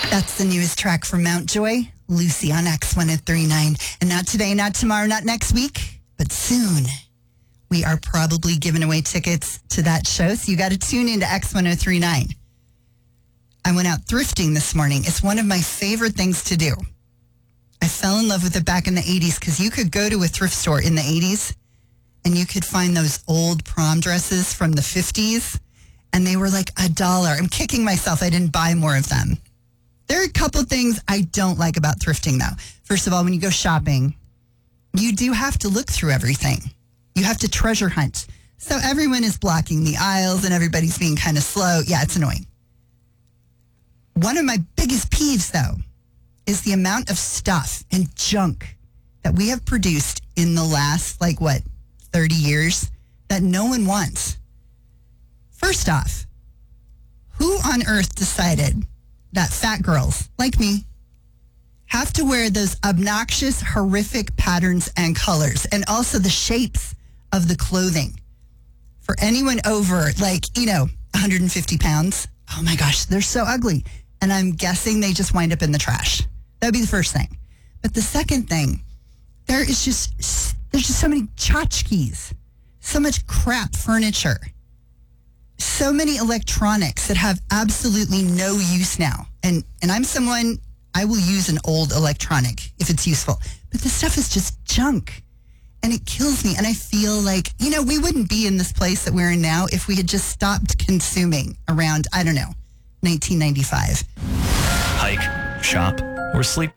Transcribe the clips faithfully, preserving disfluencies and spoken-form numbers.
That's the newest track from Mountjoy, Lucy on X one oh three point nine. And not today, not tomorrow, not next week, but soon. We are probably giving away tickets to that show, so you got to tune into X one oh three point nine. I went out thrifting this morning. It's one of my favorite things to do. I fell in love with it back in the eighties because you could go to a thrift store in the eighties and you could find those old prom dresses from the fifties, and they were like a dollar. I'm kicking myself. I didn't buy more of them. There are a couple things I don't like about thrifting, though. First of all, when you go shopping, you do have to look through everything. You have to treasure hunt. So everyone is blocking the aisles and everybody's being kind of slow. Yeah, it's annoying. One of my biggest peeves, though, is the amount of stuff and junk that we have produced in the last, like, what, thirty years that no one wants. First off, who on earth decided that fat girls, like me, have to wear those obnoxious, horrific patterns and colors, and also the shapes of the clothing? For anyone over, like, you know, one hundred fifty pounds, oh my gosh, they're so ugly. And I'm guessing they just wind up in the trash. That would be the first thing. But the second thing, there is just, there's just so many tchotchkes, so much crap furniture, so many electronics that have absolutely no use now. And and I'm someone, I will use an old electronic if it's useful. But this stuff is just junk. And it kills me. And I feel like, you know, we wouldn't be in this place that we're in now if we had just stopped consuming around, I don't know, nineteen ninety-five. Hike, shop, or sleep.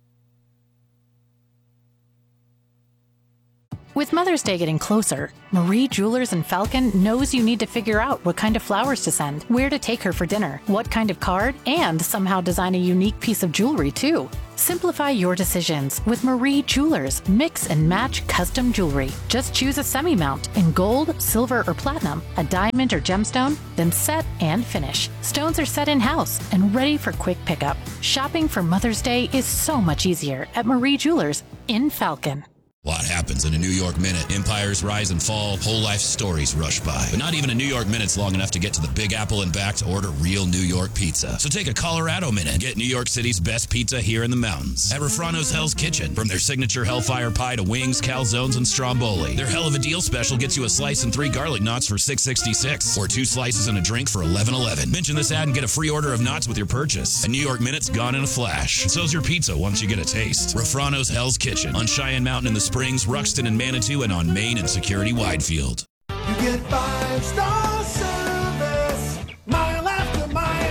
With Mother's Day getting closer, Marie Jewelers in Falcon knows you need to figure out what kind of flowers to send, where to take her for dinner, what kind of card, and somehow design a unique piece of jewelry, too. Simplify your decisions with Marie Jewelers Mix and Match Custom Jewelry. Just choose a semi-mount in gold, silver, or platinum, a diamond or gemstone, then set and finish. Stones are set in-house and ready for quick pickup. Shopping for Mother's Day is so much easier at Marie Jewelers in Falcon. A lot happens in a New York minute. Empires rise and fall, whole life stories rush by. But not even a New York minute's long enough to get to the Big Apple and back to order real New York pizza. So take a Colorado minute and get New York City's best pizza here in the mountains. At Refrano's Hell's Kitchen. From their signature Hellfire Pie to wings, calzones, and stromboli. Their Hell of a Deal special gets you a slice and three garlic knots for six sixty-six, or two slices and a drink for eleven eleven. Mention this ad and get a free order of knots with your purchase. A New York minute's gone in a flash. And so's your pizza once you get a taste. Refrano's Hell's Kitchen on Cheyenne Mountain in the Springs, Ruxton and Manitou, and on Main and Security Widefield. You get five-star service, mile after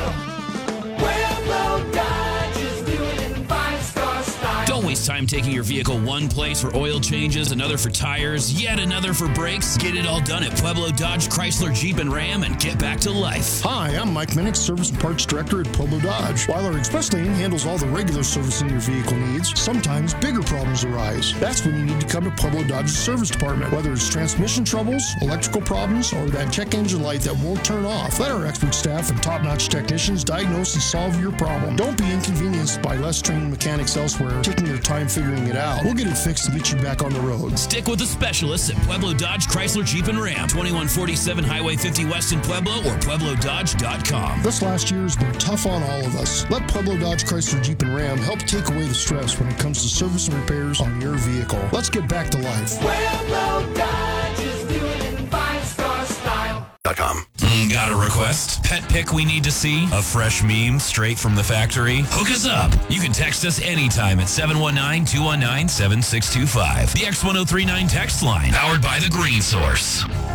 mile. Pueblo Dodge is doing it in five-star style. Don't waste time taking your vehicle one place for oil changes, another for tires, yet another for brakes. Get it all done at Pueblo Dodge, Chrysler, Jeep, and Ram, and get back to life. Hi, I'm Mike Minnick, Service and Parts Director at Pueblo Dodge. While our express lane handles all the regular servicing your vehicle needs, sometimes bigger problems arise. That's when you need to come to Pueblo Dodge's service department. Whether it's transmission troubles, electrical problems, or that check engine light that won't turn off, let our expert staff and top-notch technicians diagnose and solve your problem. Don't be inconvenienced by less trained mechanics elsewhere taking their time figuring it out. We'll get it fixed and get you back on the road. Stick with the specialists at Pueblo Dodge, Chrysler, Jeep, and Ram. twenty-one forty-seven Highway fifty West in Pueblo or Pueblo Dodge dot com. This last year has been tough on all of us. Let Pueblo Dodge, Chrysler, Jeep, and Ram help take away the stress when it comes to service and repairs on your vehicle. Let's get back to life. Pueblo Dodge is doing it in five-star style. .com. Mm, got a request? Pet pic we need to see? A fresh meme straight from the factory? Hook us up. You can text us anytime at seven one nine, two one nine, seven six two five. The X one oh three point nine text line, powered by The Green Source.